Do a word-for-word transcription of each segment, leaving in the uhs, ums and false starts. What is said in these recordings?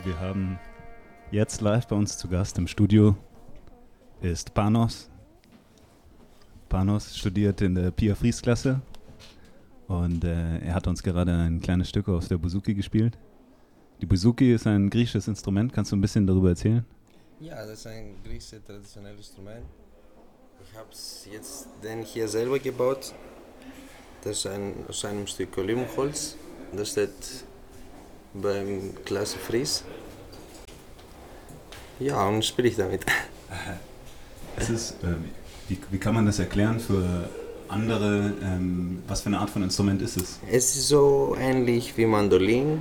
Wir haben jetzt live bei uns zu Gast im Studio ist Panos. Panos studiert in der Pia Fries Klasse und äh, er hat uns gerade ein kleines Stück aus der Bouzouki gespielt. Die Bouzouki ist ein griechisches Instrument. Kannst du ein bisschen darüber erzählen? Ja, das ist ein griechisches traditionelles Instrument. Ich habe es jetzt den hier selber gebaut. Das ist ein, aus einem Stück Olivenholz. Das steht beim Klasse Fries. Ja, und spiele ich damit. Es ist, äh, wie, wie kann man das erklären für andere? Ähm, was für eine Art von Instrument ist es? Es ist so ähnlich wie Mandolin.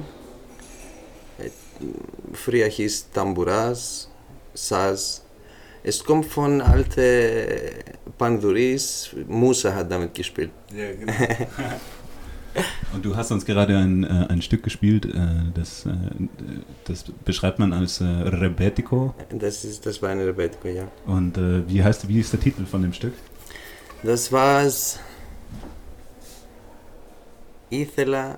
Früher hieß Tambouras, Saz. Es kommt von alten Panduris. Musa hat damit gespielt. Ja, genau. Und du hast uns gerade ein, äh, ein Stück gespielt, äh, das, äh, das beschreibt man als äh, Rebetiko. Das, ist, das war ein Rebetiko, ja. Und äh, wie heißt, wie ist der Titel von dem Stück? Das war's. Ήθελα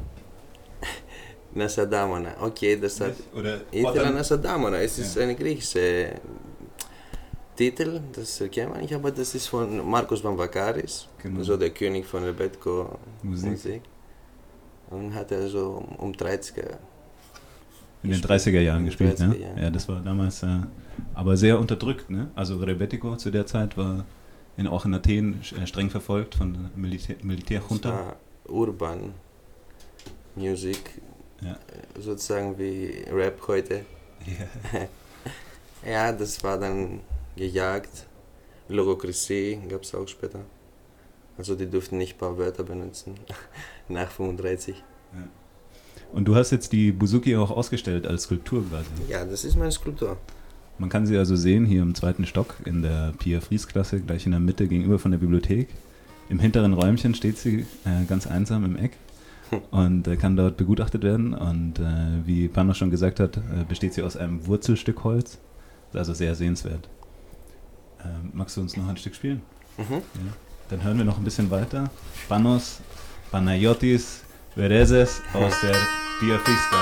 να σε αντάμωνα. Okay, das hat. Oder Ήθελα να σε αντάμωνα. Es ist ja. Ein griechischer Titel, das kennt man nicht, aber das ist von Marcos Vamvakaris, genau. So der König von Rebetiko Musik. Musik. Und hat er so um dreißiger in den dreißiger Jahren gespielt, dreißiger ne? Jahren. Ja, das war damals, äh, aber sehr unterdrückt, ne? Also Rebetiko zu der Zeit war in, auch in Athen streng verfolgt von Militär, Militärjunta. Das war Urban Music, ja. Sozusagen wie Rap heute. Yeah. Ja, das war dann gejagt. Logokrisie gab es auch später. Also die durften nicht ein paar Wörter benutzen, nach fünfunddreißig. Ja. Und du hast jetzt die Bouzouki auch ausgestellt als Skulptur quasi? Ja, das ist meine Skulptur. Man kann sie also sehen hier im zweiten Stock in der Pia Fries Klasse, gleich in der Mitte gegenüber von der Bibliothek. Im hinteren Räumchen steht sie äh, ganz einsam im Eck und äh, kann dort begutachtet werden. Und äh, wie Panos schon gesagt hat, äh, besteht sie aus einem Wurzelstück Holz. Ist also sehr sehenswert. Ähm, magst du uns noch ein Stück spielen? Mhm. Ja. Dann hören wir noch ein bisschen weiter. Panos Panayotis Verezes aus der Pia Fries Klasse.